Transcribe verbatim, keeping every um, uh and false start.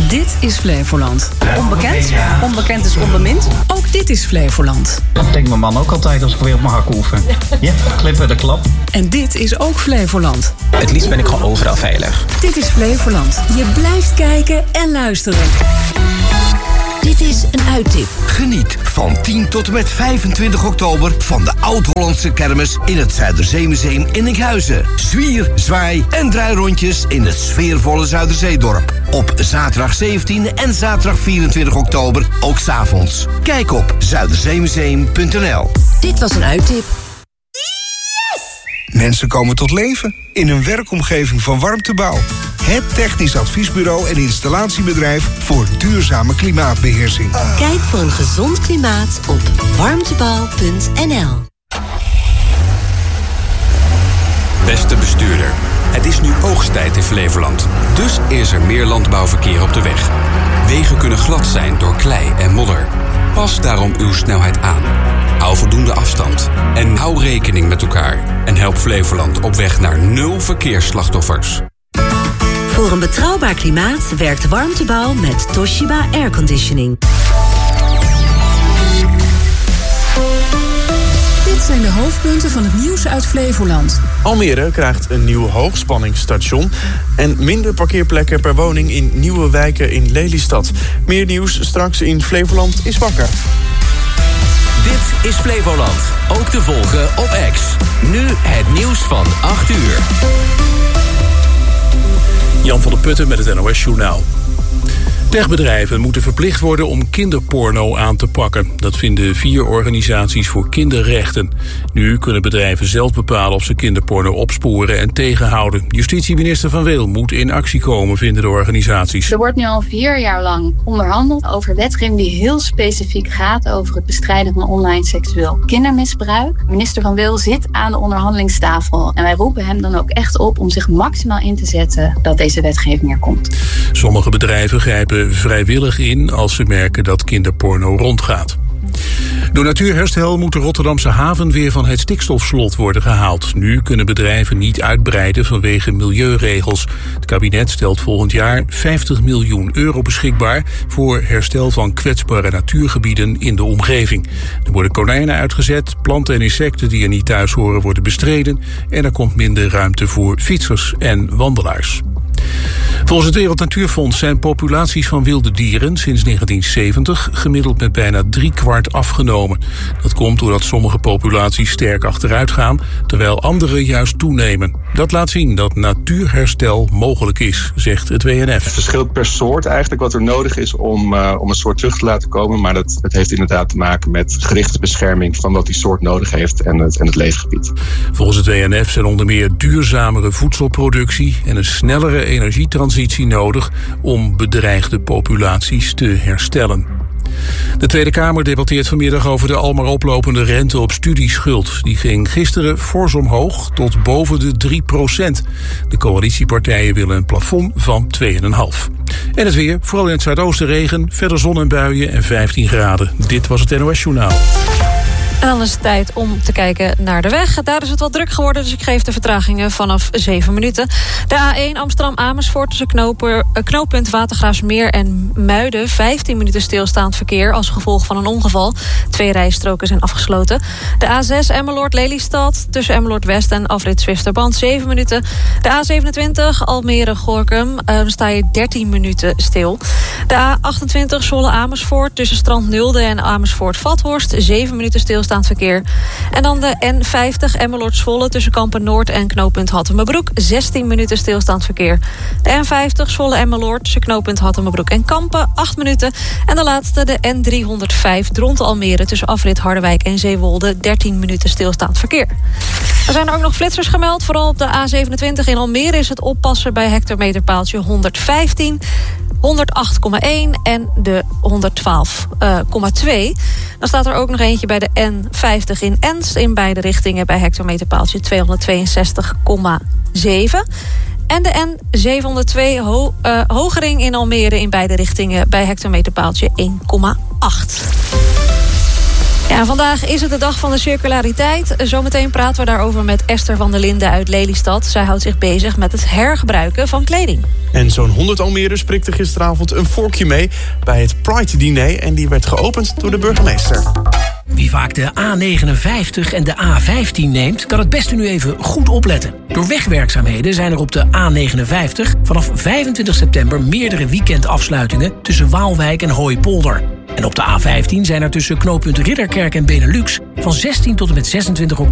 Dit is Flevoland. Onbekend, onbekend is onbemind. Ook dit is Flevoland. Dat denkt mijn man ook altijd als ik weer op mijn hakken oefen. Ja, klippen de klap. En dit is ook Flevoland. Het liefst ben ik gewoon overal veilig. Dit is Flevoland. Je blijft kijken en luisteren. Dit is een uittip. Geniet van tien tot en met vijfentwintig oktober van de Oud-Hollandse Kermis in het Zuiderzeemuseum in Enkhuizen. Zwier, zwaai en draairondjes in het sfeervolle Zuiderzeedorp. Op zaterdag zeventien en zaterdag vierentwintig oktober ook 's avonds. Kijk op zuiderzeemuseum punt n l. Dit was een uittip. Mensen komen tot leven in een werkomgeving van Warmtebouw. Het technisch adviesbureau en installatiebedrijf voor duurzame klimaatbeheersing. Kijk voor een gezond klimaat op warmtebouw punt n l. Beste bestuurder, het is nu oogsttijd in Flevoland. Dus is er meer landbouwverkeer op de weg. Wegen kunnen glad zijn door klei en modder. Pas daarom uw snelheid aan. Hou voldoende afstand. En hou rekening met elkaar. En help Flevoland op weg naar nul verkeersslachtoffers. Voor een betrouwbaar klimaat werkt Warmtebouw met Toshiba Airconditioning. Dit zijn de hoofdpunten van het nieuws uit Flevoland. Almere krijgt een nieuw hoogspanningsstation en minder parkeerplekken per woning in nieuwe wijken in Lelystad. Meer nieuws straks in Flevoland is wakker. Dit is Flevoland, ook te volgen op X. Nu het nieuws van acht uur. Jan van der Putten met het N O S-journaal. Techbedrijven moeten verplicht worden om kinderporno aan te pakken. Dat vinden vier organisaties voor kinderrechten. Nu kunnen bedrijven zelf bepalen of ze kinderporno opsporen en tegenhouden. Justitieminister Van Weel moet in actie komen, vinden de organisaties. Er wordt nu al vier jaar lang onderhandeld over wetgeving die heel specifiek gaat over het bestrijden van online seksueel kindermisbruik. Minister Van Weel zit aan de onderhandelingstafel en wij roepen hem dan ook echt op om zich maximaal in te zetten dat deze wetgeving er komt. Sommige bedrijven grijpen vrijwillig in als ze merken dat kinderporno rondgaat. Door natuurherstel moet de Rotterdamse haven weer van het stikstofslot worden gehaald. Nu kunnen bedrijven niet uitbreiden vanwege milieuregels. Het kabinet stelt volgend jaar vijftig miljoen euro beschikbaar voor herstel van kwetsbare natuurgebieden in de omgeving. Er worden konijnen uitgezet, planten en insecten die er niet thuis horen worden bestreden en er komt minder ruimte voor fietsers en wandelaars. Volgens het Wereld Natuurfonds zijn populaties van wilde dieren sinds negentien zeventig gemiddeld met bijna drie kwart afgenomen. Dat komt doordat sommige populaties sterk achteruit gaan, terwijl andere juist toenemen. Dat laat zien dat natuurherstel mogelijk is, zegt het W N F. Het verschilt per soort eigenlijk wat er nodig is om, uh, om een soort terug te laten komen, maar dat, dat heeft inderdaad te maken met gerichte bescherming van wat die soort nodig heeft en het, en het leefgebied. Volgens het W N F zijn onder meer duurzamere voedselproductie en een snellere energietransitie nodig om bedreigde populaties te herstellen. De Tweede Kamer debatteert vanmiddag over de almaar oplopende rente op studieschuld. Die ging gisteren fors omhoog tot boven de drie procent. De coalitiepartijen willen een plafond van twee komma vijf. En het weer, vooral in het zuidoosten regen, verder zon en buien en vijftien graden. Dit was het N O S-journaal. En dan is het tijd om te kijken naar de weg. Daar is het wat druk geworden, dus ik geef de vertragingen vanaf zeven minuten. De A één Amsterdam-Amersfoort tussen knopen, knooppunt Watergraafsmeer en Muiden. vijftien minuten stilstaand verkeer als gevolg van een ongeval. Twee rijstroken zijn afgesloten. De A zes Emmeloord-Lelystad tussen Emmeloord-West en afrit Zwifterband. zeven minuten. De A zevenentwintig Almere-Gorkum. Uh, dan sta je dertien minuten stil. De A achtentwintig Zwolle-Amersfoort tussen Strand Nulde en Amersfoort-Vathorst. zeven minuten stilstaand verkeer. En dan de N vijftig Emmeloord-Zwolle tussen Kampen-Noord en knooppunt Hattemerbroek. zestien minuten stilstaand verkeer. De N vijftig Zwolle-Emmeloord tussen knooppunt Hattemerbroek en Kampen. acht minuten. En de laatste de N driehonderdvijf Dronten-Almere tussen afrit Harderwijk en Zeewolde. dertien minuten stilstaand verkeer. Er zijn er ook nog flitsers gemeld. Vooral op de A zevenentwintig in Almere is het oppassen bij hectometerpaaltje honderdvijftien. honderdacht komma één en de honderdtwaalf komma twee. Dan staat er ook nog eentje bij de N vijftig in Enst in beide richtingen bij hectometerpaaltje tweehonderdtweeënzestig komma zeven. En de N zevenhonderdtwee Ho- uh, Hogering in Almere in beide richtingen bij hectometerpaaltje één komma acht. Ja, vandaag is het de dag van de circulariteit. Zometeen praten we daarover met Esther van der Linden uit Lelystad. Zij houdt zich bezig met het hergebruiken van kleding. En zo'n honderd Almeerders prikte gisteravond een vorkje mee bij het Pride-diner. En die werd geopend door de burgemeester. Wie vaak de A negenenvijftig en de A vijftien neemt, kan het beste nu even goed opletten. Door wegwerkzaamheden zijn er op de A negenenvijftig vanaf vijfentwintig september meerdere weekendafsluitingen tussen Waalwijk en Hooipolder. En op de A vijftien zijn er tussen knooppunt Ridderkerk en Benelux van zestien tot en met zesentwintig oktober